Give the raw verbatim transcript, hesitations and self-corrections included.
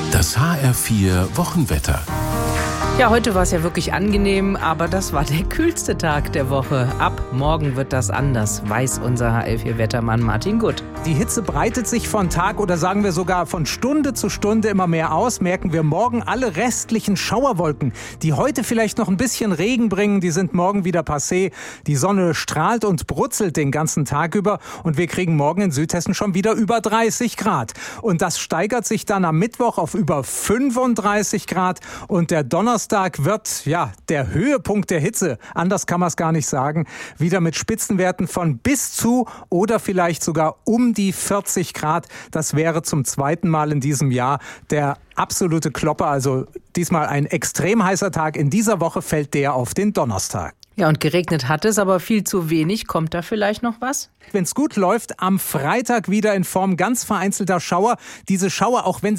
Das H R vier Wochenwetter. Ja, heute war es ja wirklich angenehm, aber das war der kühlste Tag der Woche. Ab morgen wird das anders, weiß unser H R vier Wettermann Martin Gutt. Die Hitze breitet sich von Tag oder sagen wir sogar von Stunde zu Stunde immer mehr aus. Merken wir morgen alle restlichen Schauerwolken, die heute vielleicht noch ein bisschen Regen bringen, die sind morgen wieder passé. Die Sonne strahlt und brutzelt den ganzen Tag über und wir kriegen morgen in Südhessen schon wieder über dreißig Grad. Und das steigert sich dann am Mittwoch auf über fünfunddreißig Grad und der Donnerstag wird, ja, der Höhepunkt der Hitze, anders kann man es gar nicht sagen, wieder mit Spitzenwerten von bis zu oder vielleicht sogar um die vierzig Grad. Das wäre zum zweiten Mal in diesem Jahr der absolute Klopper, also diesmal ein extrem heißer Tag. In dieser Woche fällt der auf den Donnerstag. Ja, und geregnet hat es, aber viel zu wenig. Kommt da vielleicht noch was? Wenn es gut läuft, am Freitag wieder in Form ganz vereinzelter Schauer. Diese Schauer, auch wenn sie